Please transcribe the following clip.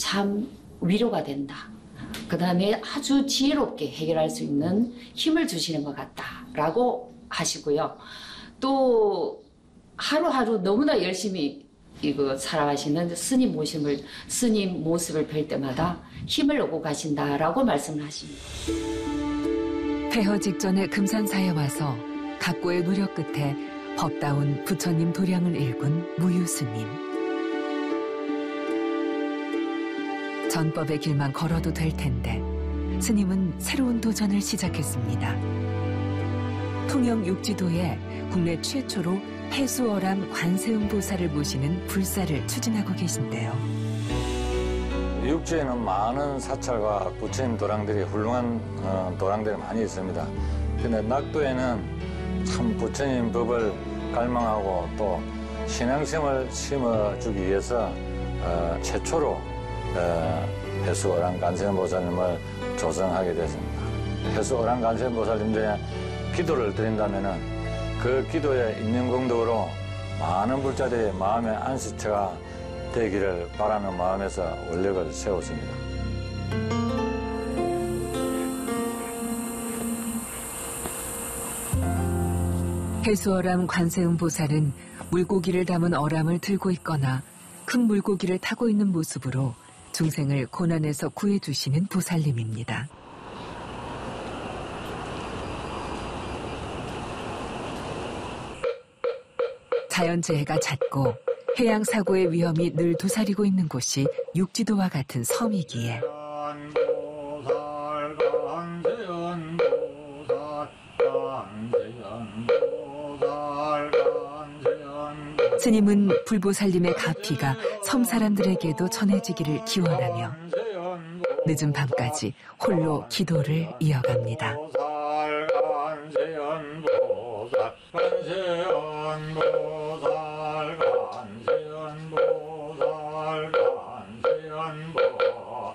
참 위로가 된다. 그 다음에 아주 지혜롭게 해결할 수 있는 힘을 주시는 것 같다라고 하시고요. 또 하루하루 너무나 열심히 살아가시는 스님 모습을 뵐 때마다 힘을 얻고 가신다라고 말씀을 하십니다. 폐허 직전에 금산사에 와서 각고의 노력 끝에 법다운 부처님 도량을 일군 무유스님. 전법의 길만 걸어도 될 텐데 스님은 새로운 도전을 시작했습니다. 통영 육지도에 국내 최초로 해수어람 관세음보살을 모시는 불사를 추진하고 계신데요. 육지에는 많은 사찰과 부처님 도량들이 훌륭한 도량들이 많이 있습니다. 근데 낙도에는 참 부처님 법을 갈망하고 또 신앙심을 심어주기 위해서 최초로 해수어람 관세음보살님을 조성하게 됐습니다. 해수어람 관세음보살님 중에 기도를 드린다면은 그 기도의 인연공덕으로 많은 불자들의 마음의 안식처가 되기를 바라는 마음에서 원력을 세웠습니다. 해수어람 관세음보살은 물고기를 담은 어람을 들고 있거나 큰 물고기를 타고 있는 모습으로 중생을 고난에서 구해주시는 보살님입니다. 자연재해가 잦고 해양사고의 위험이 늘 도사리고 있는 곳이 육지도와 같은 섬이기에 스님은 불보살님의 가피가 섬 사람들에게도 전해지기를 기원하며 늦은 밤까지 홀로 기도를 이어갑니다. 간세연보살